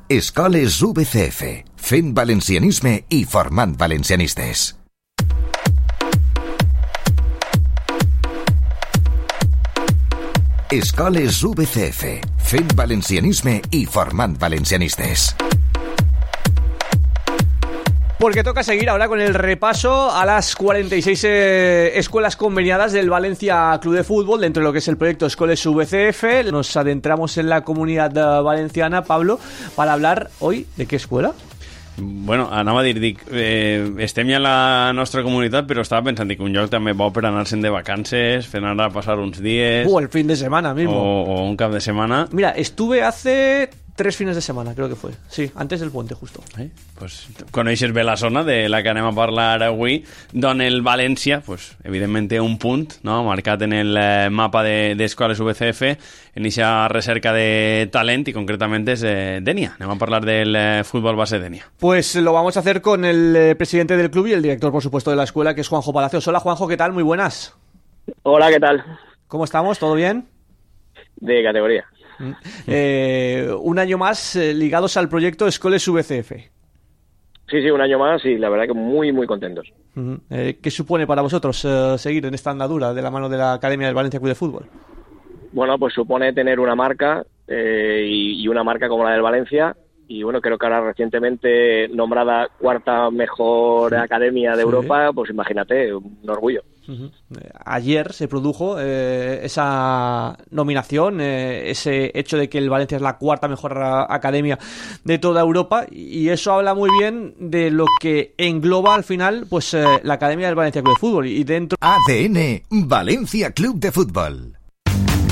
Escoles VCF, fent valencianisme i formant valencianistes. Escoles VCF, fent valencianisme i formant valencianistes. Porque toca seguir ahora con el repaso a las 46 escuelas conveniadas del Valencia Club de Fútbol dentro de lo que es el proyecto Escoles VCF. Nos adentramos en la comunidad valenciana, Pablo, para hablar hoy de qué escuela. Bueno, anava a dir, estem ja a la nostra comunitat, però estava pensant que un lloc també bo per anar-se'n de vacances, fer anar a passar uns dies... el fin de semana mismo. O un cap de setmana. Mira, estuve hace 3 fines de semana, creo que fue. Sí, antes del puente, justo. Pues coneixes bé la zona de la que anem a parlar avui, d'on el València, pues, evidentment, té un punt, no?, marcat en el mapa d'escoles VCF, en aquesta recerca de talent, i concretament és Dénia. Anem a parlar del futbol base Dénia. Pues lo vamos a hacer con el presidente del club y el director, por supuesto, de la escuela, que es Juanjo Palacios. Hola, Juanjo, ¿qué tal? Muy buenas. Hola, ¿qué tal? ¿Cómo estamos? ¿Todo bien? De categoría. Un año más ligados al proyecto Escoles VCF. Sí, un año más y la verdad que muy, muy contentos. ¿Qué supone para vosotros seguir en esta andadura de la mano de la Academia del Valencia Club de Fútbol? Bueno, pues supone tener una marca y una marca como la del Valencia. Y bueno, creo que ahora recientemente nombrada cuarta mejor academia de Europa, pues imagínate, un orgullo. Ayer se produjo esa nominación, ese hecho de que el Valencia es la cuarta mejor academia de toda Europa, y eso habla muy bien de lo que engloba al final pues la Academia del Valencia Club de Fútbol. Y dentro... ADN Valencia Club de Fútbol.